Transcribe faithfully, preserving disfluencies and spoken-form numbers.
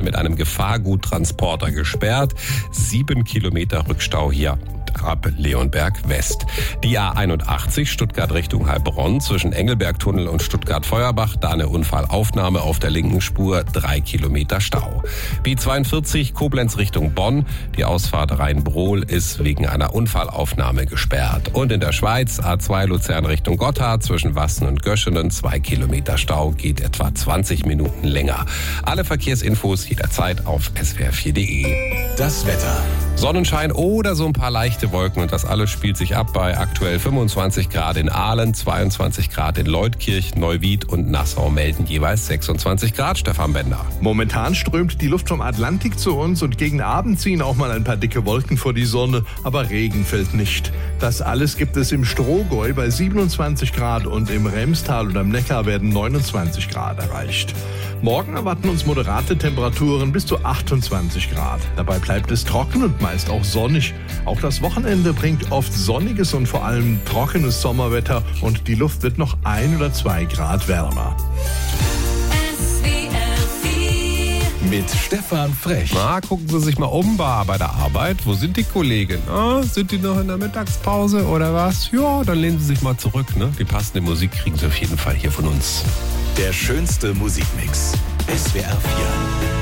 mit einem Gefahrguttransporter gesperrt. Sieben Kilometer Rückstau hier ab Leonberg West. Die A einundachtzig Stuttgart Richtung Heilbronn zwischen Engelbergtunnel und Stuttgart-Feuerbach, da eine Unfallaufnahme auf der linken Spur, drei Kilometer Stau. B zweiundvierzig Koblenz Richtung Bonn, die Ausfahrt Rhein-Brohl ist wegen einer Unfallaufnahme gesperrt. Und in der Schweiz A zwei Luzern Richtung Gotthard zwischen Wassen und Göschenen, zwei Kilometer Stau, geht etwa zwanzig Minuten länger. Alle Verkehrsinfos jederzeit auf S W R vier punkt de. Das Wetter. Sonnenschein oder so ein paar leichte Wolken und das alles spielt sich ab bei aktuell fünfundzwanzig Grad in Aalen, zweiundzwanzig Grad in Leutkirch, Neuwied und Nassau melden jeweils sechsundzwanzig Grad. Stefan Bender. Momentan strömt die Luft vom Atlantik zu uns und gegen Abend ziehen auch mal ein paar dicke Wolken vor die Sonne, aber Regen fällt nicht. Das alles gibt es im Strohgäu bei siebenundzwanzig Grad und im Remstal und am Neckar werden neunundzwanzig Grad erreicht. Morgen erwarten uns moderate Temperaturen bis zu achtundzwanzig Grad. Dabei bleibt es trocken und meist auch sonnig. Auch das Wochenende bringt oft sonniges und vor allem trockenes Sommerwetter und die Luft wird noch ein oder zwei Grad wärmer. Mit Stefan Frech. Na, gucken Sie sich mal um bei der Arbeit. Wo sind die Kollegen? Ah, sind die noch in der Mittagspause oder was? Ja, dann lehnen Sie sich mal zurück. Ne? Die passende Musik kriegen Sie auf jeden Fall hier von uns. Der schönste Musikmix. S W R vier.